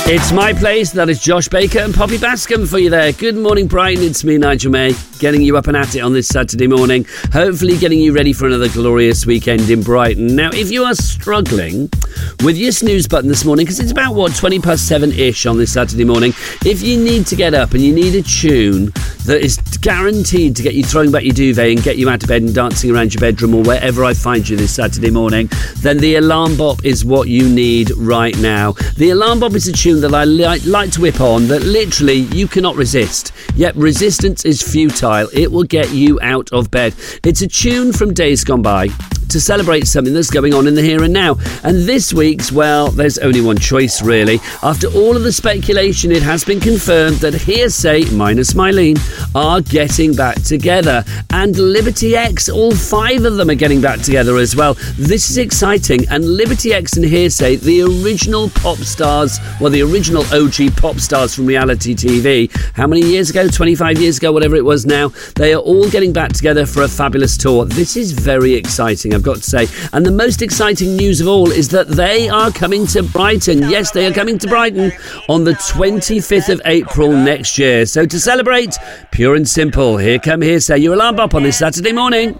It's My Place. That is Josh Baker and Poppy Bascom for you there. Good morning, Brighton. It's me, Nigel May, getting you up and at it on this Saturday morning. Hopefully getting you ready for another glorious weekend in Brighton. Now, if you are struggling with your snooze button this morning, because it's about, 20 past 7-ish on this Saturday morning, if you need to get up and you need a tune that is guaranteed to get you throwing back your duvet and get you out of bed and dancing around your bedroom or wherever I find you this Saturday morning, then the Alarm Bop is what you need right now. The Alarm Bop is a tune that I like to whip on that literally you cannot resist. Yet resistance is futile. It will get you out of bed. It's a tune from days gone by to celebrate something that's going on in the here and now. And this week's, well, there's only one choice, really. After all of the speculation, it has been confirmed that Hearsay, minus Mylene, are getting back together. And Liberty X, all 5 of them are getting back together as well. This is exciting. And Liberty X and Hearsay, the original pop stars, well, the original OG pop stars from reality TV, how many years ago? 25 years ago, whatever it was now. They are all getting back together for a fabulous tour. This is very exciting, I've got to say. And the most exciting news of all is that they are coming to Brighton. Yes, they are coming to Brighton on the 25th of April next year. So to celebrate, pure and simple, here come Hearsay, your Alarm Bop on this Saturday morning.